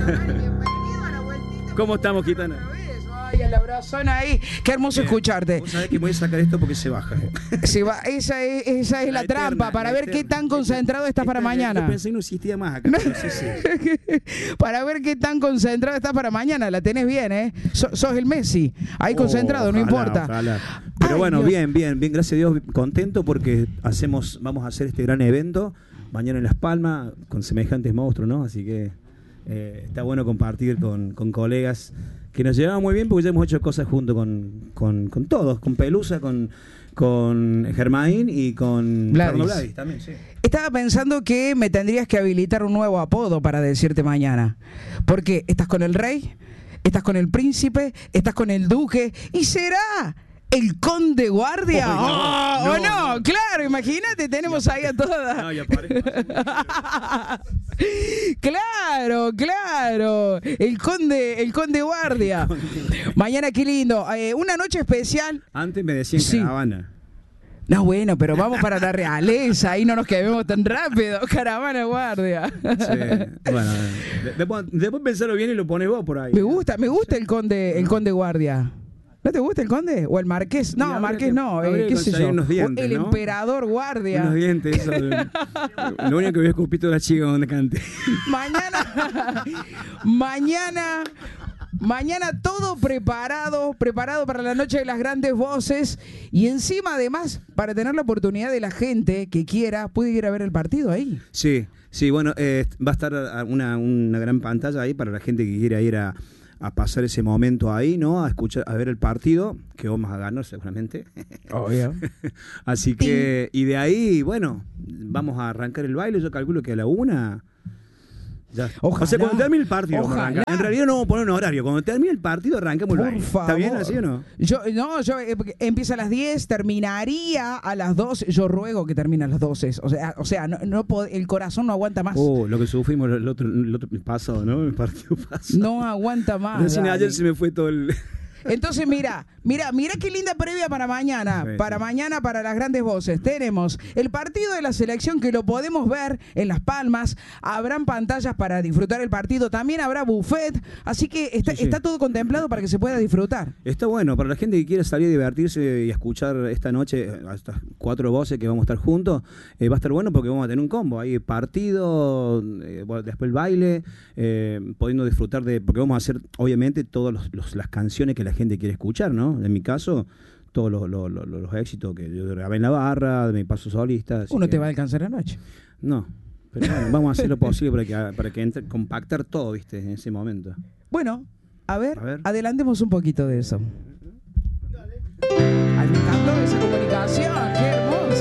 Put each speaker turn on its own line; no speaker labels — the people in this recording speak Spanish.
Bienvenido a la vueltita.
¿Cómo estamos, Gitana?
Ay, el abrazón ahí. Qué hermoso escucharte.
Vos sabés que voy a sacar esto porque se baja.
Se va, esa es la
eterna,
trampa para ver qué tan concentrado estás para mañana.
Yo pensé que no existía más acá. No sé si.
Para ver qué tan concentrado estás para mañana. La tenés bien, ¿eh? Sos el Messi. Ahí concentrado,
Ojalá,
no importa.
Ojalá. Pero
Ay,
bueno,
Dios.
bien, gracias a Dios, contento porque vamos a hacer este gran evento mañana en Las Palmas con semejantes monstruos, ¿no? Así que está bueno compartir con colegas que nos llevamos muy bien porque ya hemos hecho cosas junto con todos, con Pelusa, con Germain y con
Gladys.
Gladys también, sí.
Estaba pensando que me tendrías que habilitar un nuevo apodo para decirte mañana. Porque estás con el rey, estás con el príncipe, estás con el duque y será el conde guardia.
Oh,
¿O no? Claro, imagínate, tenemos ahí a todas.
No, ya paré.
Claro. El conde guardia. Mañana qué lindo. Una noche especial.
Antes me decían
Sí.
caravana.
No, bueno, pero vamos para la realeza, ahí no nos quedemos tan rápido. Caravana guardia.
Sí. Bueno, después pensarlo bien y lo pones vos por ahí.
Me gusta el conde guardia. ¿No te gusta el conde? ¿O el marqués? No, marqués no, qué sé yo.
Unos dientes,
el
¿no?
emperador guardia.
Unos dientes, eso. Lo único que voy a escupir toda la chica donde cante.
Mañana todo preparado para la noche de las grandes voces y encima además para tener la oportunidad de la gente que quiera puede ir a ver el partido ahí.
Sí, bueno, va a estar una gran pantalla ahí para la gente que quiera ir a pasar ese momento ahí, ¿no? A escuchar, a ver el partido, que vamos a ganar seguramente.
Obvio.
Así que, y de ahí, bueno, vamos a arrancar el baile, yo calculo que a la 1. Ya.
Ojalá,
o sea, cuando termine el partido vamos a arrancar.
ojalá.
En realidad no vamos a poner un horario. Cuando termine el partido arrancamos el
Por
baile.
favor.
¿Está bien así o no?
Yo empieza a las 10, terminaría a las 2. Yo ruego que termine a las 12. O sea, el corazón no aguanta más.
Lo que sufrimos el otro pasado, ¿no? El partido pasado.
No aguanta más.
Recién
Dani.
ayer se me fue todo el...
Entonces, mira qué linda previa para mañana.
Sí,
para
sí.
mañana, para las grandes voces. Tenemos el partido de la selección que lo podemos ver en Las Palmas. Habrán pantallas para disfrutar el partido. También habrá buffet. Así que está todo contemplado para que se pueda disfrutar.
Está bueno, para la gente que quiera salir a divertirse y escuchar esta noche a estas 4 voces que vamos a estar juntos, va a estar bueno porque vamos a tener un combo. Ahí partido, después el baile, pudiendo disfrutar porque vamos a hacer, obviamente, todas las canciones que la gente quiere escuchar, ¿no? En mi caso, todos los éxitos que yo grabé en la barra, de mi paso solista.
Uno te va a alcanzar anoche.
No, pero bueno, vamos a hacer lo posible para que entre, compactar todo, ¿viste? En ese momento.
Bueno, a ver, adelantemos un poquito de eso. Ay, me encantó esa comunicación.